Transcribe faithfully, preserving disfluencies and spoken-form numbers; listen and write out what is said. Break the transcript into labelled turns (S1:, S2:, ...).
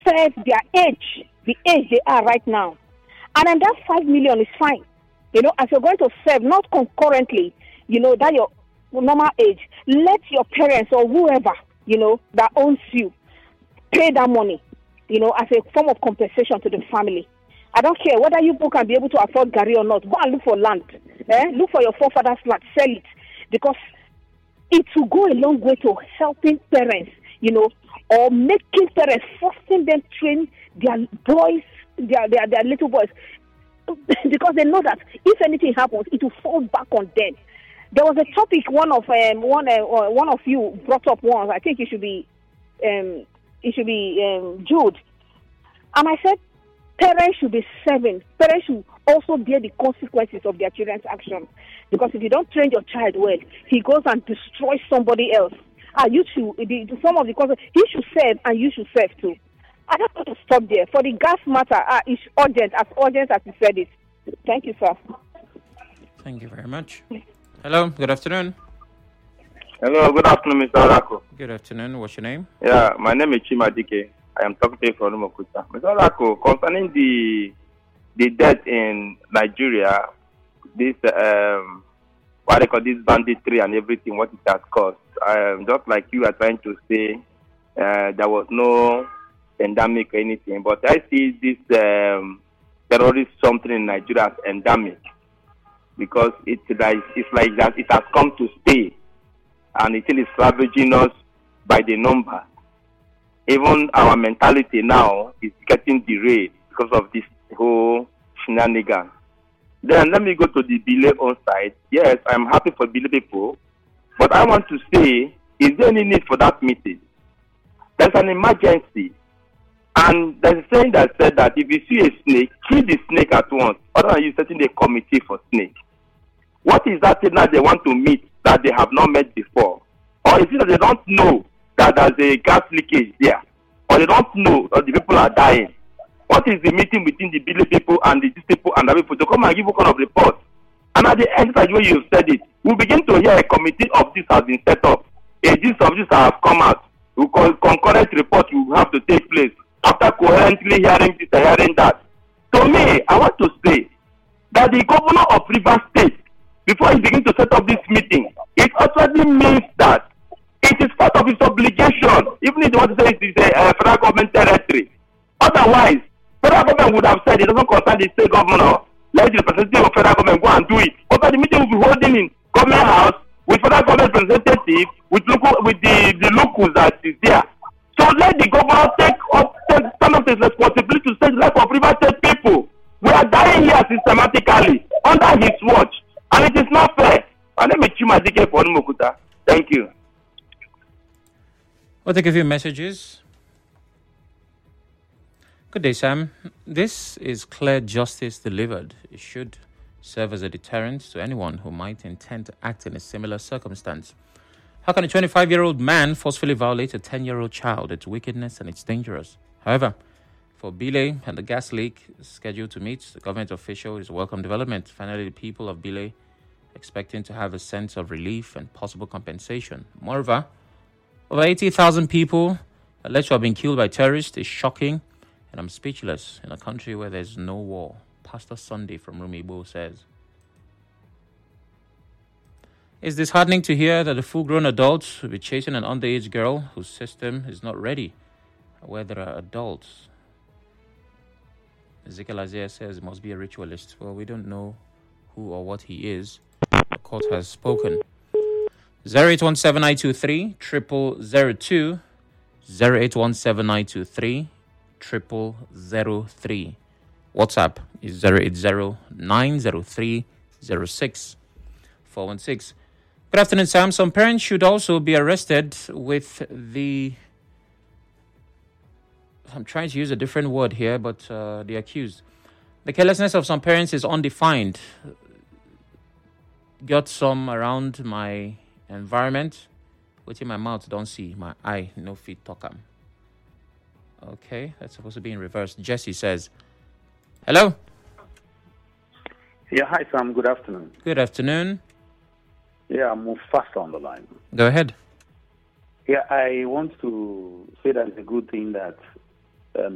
S1: serve their age, the age they are right now. And then that five million is fine. You know, as you're going to serve, not concurrently, you know, that your normal age, let your parents or whoever, you know, that owns you, pay that money, you know, as a form of compensation to the family. I don't care whether you people can be able to afford Gary or not. Go and look for land. Eh? Look for your forefathers' land. Sell it. Because it will go a long way to helping parents, you know, or making parents, forcing them to train their boys, their, their, their little boys. Because they know that if anything happens, it will fall back on them. There was a topic one of um, one uh, one of you brought up once. I think it should be um, it should be um, Jude, and I said parents should be serving. Parents should also bear the consequences of their children's actions. Because if you don't train your child well, he goes and destroys somebody else. Ah, you should the, some of the consequences. He should serve, and you should serve too. I don't want to stop there. For the gas matter, ah, it's urgent, as urgent as you said it. Thank you, sir.
S2: Thank you very much. Hello, good afternoon.
S3: Hello, good afternoon, Mister Orako.
S2: Good afternoon. What's your name?
S3: Yeah, my name is Chima Dike. I am talking to you from Rumuokuta. Mister Orako, concerning the the death in Nigeria, this um, what they call this banditry and everything, what it has caused. Um, just like you are trying to say, uh, there was no endemic or anything, but I see this um, terrorist something in Nigeria as endemic. Because it's like, it's like that it has come to stay and it is ravaging us by the number. Even our mentality now is getting derailed because of this whole shenanigan. Then let me go to the Bile on side. Yes, I'm happy for Bile people, but I want to say, is there any need for that meeting? There's an emergency. And there's a saying that said that if you see a snake, kill the snake at once, other than you setting a committee for snake. What is that thing that they want to meet that they have not met before? Or is it that they don't know that there's a gas leakage there? Or they don't know that the people are dying? What is the meeting between the Bile people and the these people and the people to come and give a kind of report? And at the end, as you have said it, we begin to hear a committee of this has been set up. A gist of this have come out. We call concurrent report will have to take place after coherently hearing this and hearing that. To me, I want to say that the governor of Rivers State, before he begins to set up this meeting, it actually means that it is part of his obligation, even if they want to say it is a uh, federal government territory. Otherwise, federal government would have said it doesn't concern the state governor, let the representative of federal government go and do it. But the meeting will be holding in government house with federal government representative, with local, with the, the locals that is there. So let the governor take up take some of his responsibility to save the life of Rivers State people. We are dying here systematically under his watch. And it is not fair. My name is Chima Dike for Rumuokuta. Thank you.
S2: We'll take a few messages. Good day, Sam. This is clear justice delivered. It should serve as a deterrent to anyone who might intend to act in a similar circumstance. How can a twenty-five-year-old man forcefully violate a ten-year-old child? It's wickedness and it's dangerous. However, for Bile and the gas leak scheduled to meet, the government official is a welcome development. Finally, the people of Bile expecting to have a sense of relief and possible compensation. Moreover, over eighty thousand people alleged to have been killed by terrorists is shocking, and I'm speechless in a country where there's no war. Pastor Sunday from Rumibo says, it's disheartening to hear that a full-grown adult will be chasing an underage girl whose system is not ready, where there are adults. Ezekiel Isaiah says it must be a ritualist. Well, we don't know who or what he is. The court has spoken. zero eight one seven nine two three, triple zero two, zero eight one seven nine two three, triple zero three. WhatsApp is zero eight zero nine zero three zero six four one six. Good afternoon, Sam. Some parents should also be arrested with the... I'm trying to use a different word here, but uh, the accused. The carelessness of some parents is undefined. Got some around my environment. Within my mouth, don't see. My eye, no feet, talk 'em. Okay, that's supposed to be in reverse. Jesse says, hello?
S4: Yeah, hi, Sam. Good afternoon.
S2: Good afternoon.
S4: Yeah, I'm faster on the line.
S2: Go ahead.
S4: Yeah, I want to say that it's a good thing that